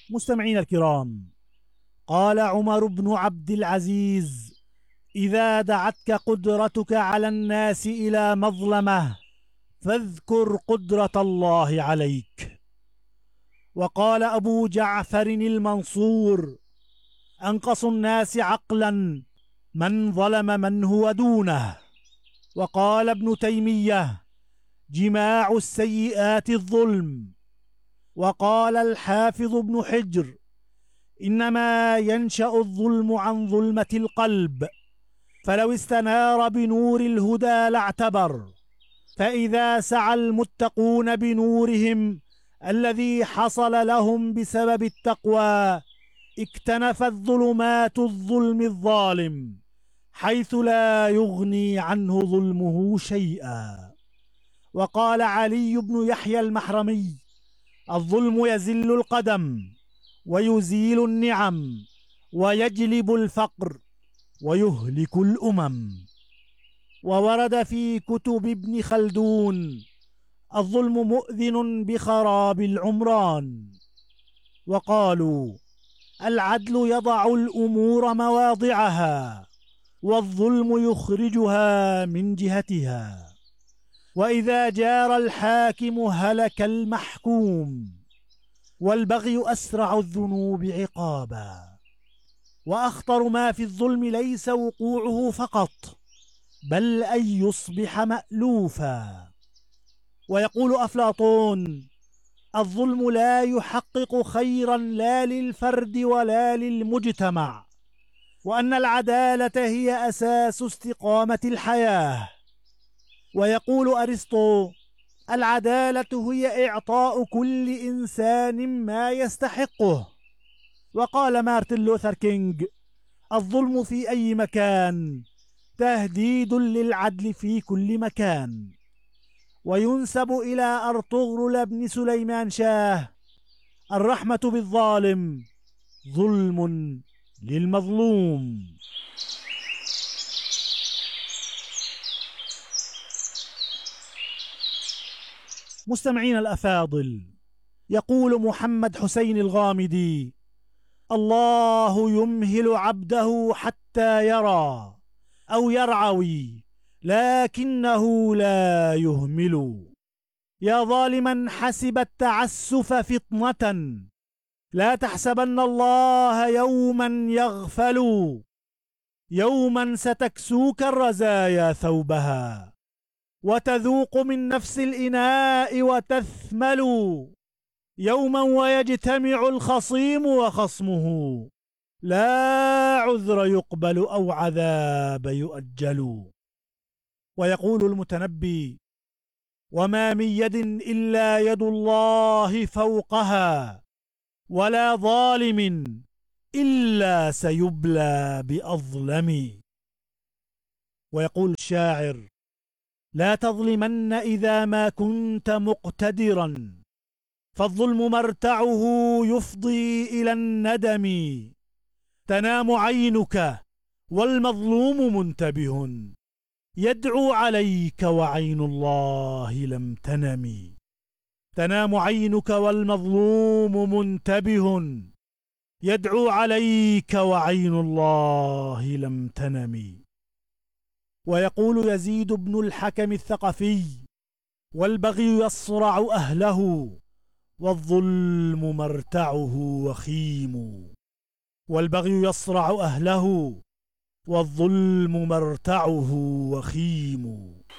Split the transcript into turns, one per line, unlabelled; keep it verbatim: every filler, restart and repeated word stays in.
مستمعين الكرام، قال عمر بن عبد العزيز: إذا دعتك قدرتك على الناس إلى مظلمة فاذكر قدرة الله عليك. وقال أبو جعفر المنصور: أنقص الناس عقلا من ظلم من هو دونه. وقال ابن تيمية: جماع السيئات الظلم. وقال الحافظ ابن حجر: إنما ينشأ الظلم عن ظلمة القلب، فلو استنار بنور الهدى لاعتبر، فإذا سعى المتقون بنورهم الذي حصل لهم بسبب التقوى اكتنفت ظلمات الظلم الظالم حيث لا يغني عنه ظلمه شيئا. وقال علي بن يحيى المحرمي: الظلم يزل القدم ويزيل النعم ويجلب الفقر ويهلك الأمم. وورد في كتب ابن خلدون: الظلم مؤذن بخراب العمران. وقالوا: العدل يضع الأمور مواضعها والظلم يخرجها من جهتها، وإذا جار الحاكم هلك المحكوم، والبغي أسرع الذنوب عقابا. وأخطر ما في الظلم ليس وقوعه فقط، بل أن يصبح مألوفا. ويقول أفلاطون: الظلم لا يحقق خيرا لا للفرد ولا للمجتمع، وأن العدالة هي أساس استقامة الحياة. ويقول أرسطو: العدالة هي إعطاء كل إنسان ما يستحقه. وقال مارتن لوثر كينج: الظلم في أي مكان تهديد للعدل في كل مكان. وينسب إلى أرطغرل بن سليمان شاه: الرحمة بالظالم ظلم للمظلوم. مستمعين الأفاضل، يقول محمد حسين الغامدي: الله يمهل عبده حتى يرى أو يرعوي، لكنه لا يهمل. يا ظالما حسب التعسف فطنة، لا تحسبن الله يوما يغفل. يوما ستكسوك الرزايا ثوبها، وتذوق من نفس الإناء وتثمل. يوما ويجتمع الخصيم وخصمه، لا عذر يقبل أو عذاب يؤجل. ويقول المتنبي: وما من يد إلا يد الله فوقها، ولا ظالم إلا سيبلى بأظلم. ويقول الشاعر: لا تظلمن إذا ما كنت مقتدرا، فالظلم مرتعه يفضي إلى الندم. تنام عينك والمظلوم منتبه، يدعو عليك وعين الله لم تنم. تنام عينك والمظلوم منتبه، يدعو عليك وعين الله لم تنم. ويقول يزيد بن الحكم الثقفي: والبغي يصرع أهله، والظلم مرتعه وخيم. والبغي يصرع أهله، والظلم مرتعه وخيم.